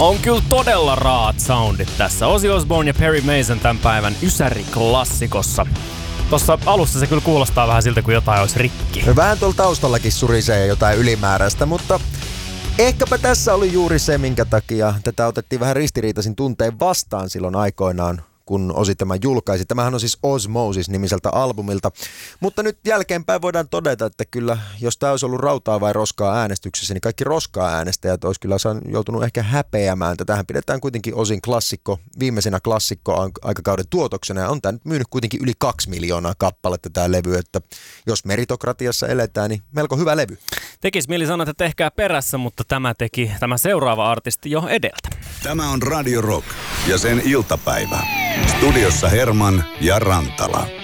On kyllä todella raat soundit tässä. Ozzy Osbourne ja Perry Mason tämän päivän Ysäri-klassikossa. Tuossa alussa se kyllä kuulostaa vähän siltä, kuin jotain olisi rikki. Vähän tuolla taustallakin surisee jotain ylimääräistä, mutta ehkäpä tässä oli juuri se, minkä takia tätä otettiin vähän ristiriitaisin tuntein vastaan silloin aikoinaan, kun Ozzy tämän julkaisi. Tämähän on siis Osmosis-nimiseltä albumilta. Mutta nyt jälkeenpäin voidaan todeta, että kyllä, jos tämä olisi ollut rautaa vai roskaa äänestyksessä, niin kaikki roskaa äänestäjät olisi kyllä joutunut ehkä häpeämään. Tätähän pidetään kuitenkin Ozzyn klassikko, viimeisenä klassikko-aikakauden tuotoksena. Ja on tämä nyt myynyt kuitenkin yli 2 miljoonaa kappaletta tämä levy, että jos meritokratiassa eletään, niin melko hyvä levy. Tekis mieli sanoa, että tehkää perässä, mutta tämä seuraava artisti jo edeltä. Tämä on Radio Rock ja sen iltapäivä. Studiossa Herman ja Rantala.